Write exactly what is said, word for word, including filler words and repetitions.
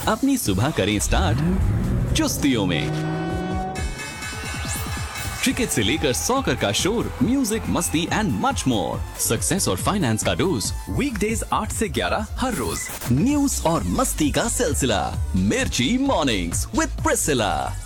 अपनी सुबह करें स्टार्ट चुस्तियों में। क्रिकेट से लेकर सॉकर का शोर, म्यूजिक, मस्ती एंड मच मोर। सक्सेस और फाइनेंस का डोज वीकडेज आठ से ग्यारह हर रोज। न्यूज और मस्ती का सिलसिला, मिर्ची मॉर्निंग्स विद प्रिसिला।